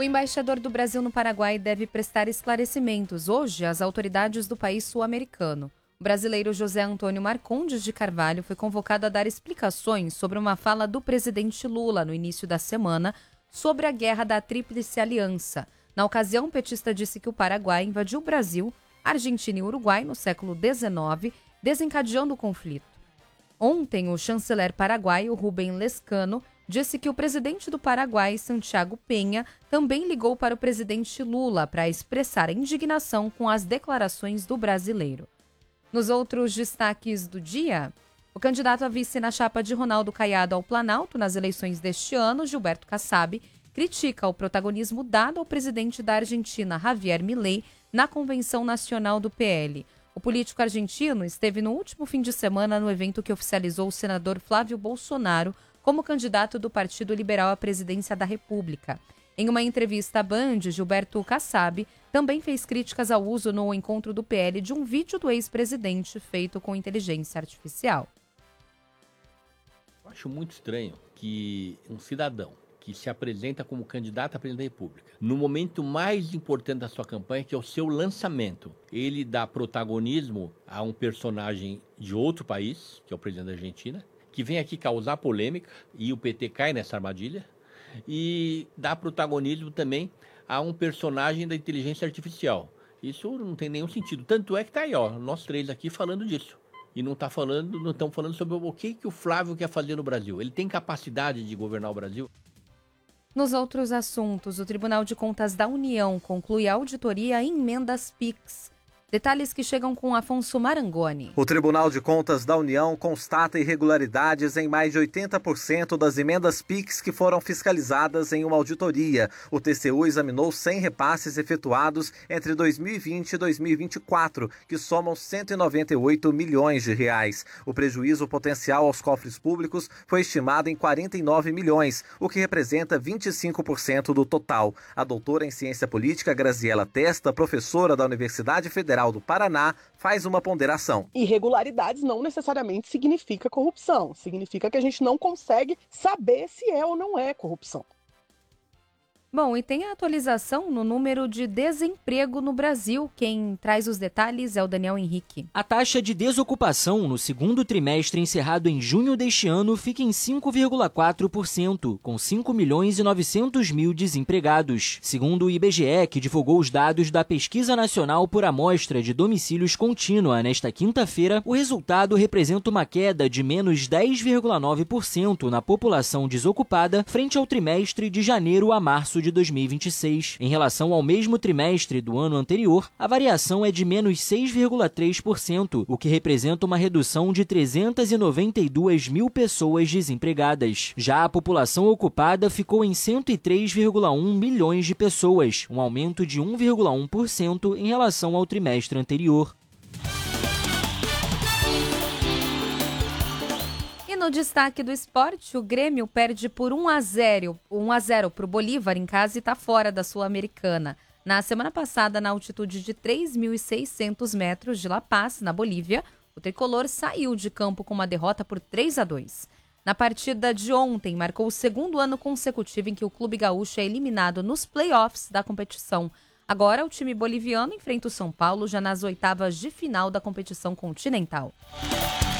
O embaixador do Brasil no Paraguai deve prestar esclarecimentos hoje às autoridades do país sul-americano. O brasileiro José Antônio Marcondes de Carvalho foi convocado a dar explicações sobre uma fala do presidente Lula no início da semana sobre a guerra da Tríplice Aliança. Na ocasião, o petista disse que o Paraguai invadiu o Brasil, Argentina e Uruguai no século XIX, desencadeando o conflito. Ontem, o chanceler paraguaio Rubem Lescano disse que o presidente do Paraguai, Santiago Penha, também ligou para o presidente Lula para expressar indignação com as declarações do brasileiro. Nos outros destaques do dia, o candidato a vice na chapa de Ronaldo Caiado ao Planalto nas eleições deste ano, Gilberto Kassab, critica o protagonismo dado ao presidente da Argentina, Javier Milei, na Convenção Nacional do PL. O político argentino esteve no último fim de semana no evento que oficializou o senador Flávio Bolsonaro como candidato do Partido Liberal à presidência da República. Em uma entrevista à Band, Gilberto Kassab também fez críticas ao uso no encontro do PL de um vídeo do ex-presidente feito com inteligência artificial. Eu acho muito estranho que um cidadão que se apresenta como candidato a presidente da República, no momento mais importante da sua campanha, que é o seu lançamento, ele dá protagonismo a um personagem de outro país, que é o presidente da Argentina, que vem aqui causar polêmica, e o PT cai nessa armadilha, e dá protagonismo também a um personagem da inteligência artificial. Isso não tem nenhum sentido. Tanto é que tá aí, ó, nós três aqui falando disso. E não estamos falando sobre o que o Flávio quer fazer no Brasil. Ele tem capacidade de governar o Brasil? Nos outros assuntos, o Tribunal de Contas da União conclui a auditoria em emendas PIX. Detalhes que chegam com Afonso Marangoni. O Tribunal de Contas da União constata irregularidades em mais de 80% das emendas PIX que foram fiscalizadas em uma auditoria. O TCU examinou 100 repasses efetuados entre 2020 e 2024, que somam 198 milhões de reais. O prejuízo potencial aos cofres públicos foi estimado em 49 milhões, o que representa 25% do total. A doutora em Ciência Política, Graziela Testa, professora da Universidade Federal do Paraná, faz uma ponderação. Irregularidades não necessariamente significa corrupção. Significa que a gente não consegue saber se é ou não é corrupção. Bom, e tem a atualização no número de desemprego no Brasil. Quem traz os detalhes é o Daniel Henrique. A taxa de desocupação no segundo trimestre encerrado em junho deste ano fica em 5,4%, com 5.900.000 desempregados. Segundo o IBGE, que divulgou os dados da Pesquisa Nacional por Amostra de Domicílios Contínua nesta quinta-feira, o resultado representa uma queda de menos 10,9% na população desocupada frente ao trimestre de janeiro a março de 2026. Em relação ao mesmo trimestre do ano anterior, a variação é de menos 6,3%, o que representa uma redução de 392 mil pessoas desempregadas. Já a população ocupada ficou em 103,1 milhões de pessoas, um aumento de 1,1% em relação ao trimestre anterior. No destaque do esporte, o Grêmio perde por 1-0 para o Bolívar em casa e está fora da Sul-Americana. Na semana passada, na altitude de 3.600 metros de La Paz, na Bolívia, o tricolor saiu de campo com uma derrota por 3-2. Na partida de ontem, marcou o segundo ano consecutivo em que o clube gaúcho é eliminado nos playoffs da competição. Agora, o time boliviano enfrenta o São Paulo já nas oitavas de final da competição continental.